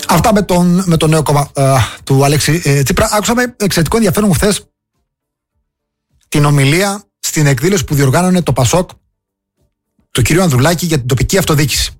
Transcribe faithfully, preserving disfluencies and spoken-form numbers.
Αυτά με, τον, με το νέο κόμμα ε, του Αλέξη ε, Τσίπρα. Άκουσαμε εξαιρετικό ενδιαφέρον μου χθες την ομιλία στην εκδήλωση που διοργάνωνε το ΠΑΣΟΚ του κ. Ανδρουλάκη για την τοπική αυτοδιοίκηση.